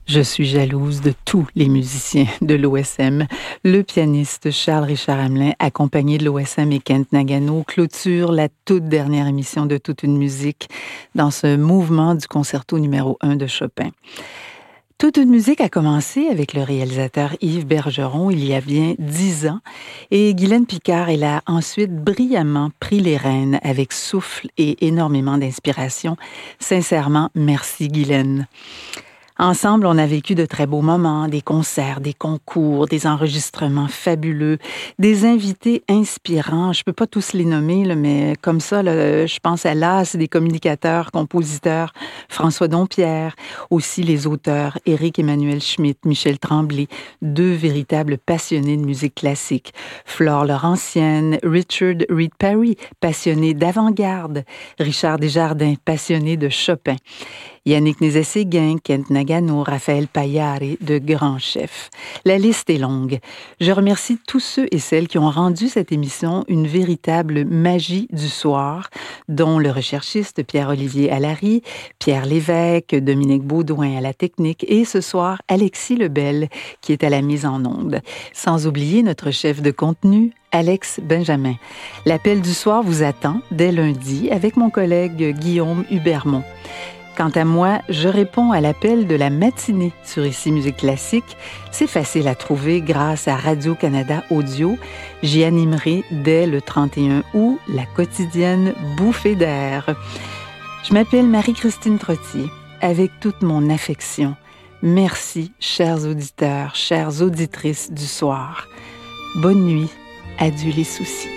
Je suis jalouse de tous les musiciens de l'OSM. Le pianiste Charles-Richard Hamelin, accompagné de l'OSM et Kent Nagano, clôture la toute dernière émission de Toute une musique dans ce mouvement du concerto numéro 1 de Chopin. Toute une musique a commencé avec le réalisateur Yves Bergeron il y a bien 10 ans et Guylaine Picard, elle a ensuite brillamment pris les rênes avec souffle et énormément d'inspiration. Sincèrement, merci Guylaine. Ensemble, on a vécu de très beaux moments, des concerts, des concours, des enregistrements fabuleux, des invités inspirants. Je peux pas tous les nommer, là, mais comme ça, là, je pense à l'as des communicateurs, compositeurs, François Dompierre, aussi les auteurs Éric Emmanuel Schmitt, Michel Tremblay, deux véritables passionnés de musique classique. Flore Laurentienne, Richard Reed Parry, passionné d'avant-garde, Richard Desjardins, passionné de Chopin. Yannick Nézet-Séguin, Kent Nagano, Raphaël Paillard, de grands chefs. La liste est longue. Je remercie tous ceux et celles qui ont rendu cette émission une véritable magie du soir, dont le recherchiste Pierre-Olivier Allary, Pierre Lévesque, Dominique Baudouin à la technique et ce soir, Alexis Lebel qui est à la mise en onde. Sans oublier notre chef de contenu, Alex Benjamin. L'appel du soir vous attend dès lundi avec mon collègue Guillaume Hubermont. Quant à moi, je réponds à l'appel de la matinée sur Ici Musique Classique. C'est facile à trouver grâce à Radio-Canada Audio. J'y animerai dès le 31 août la quotidienne Bouffée d'air. Je m'appelle Marie-Christine Trottier. Avec toute mon affection, merci, chers auditeurs, chères auditrices du soir. Bonne nuit, adieu les soucis.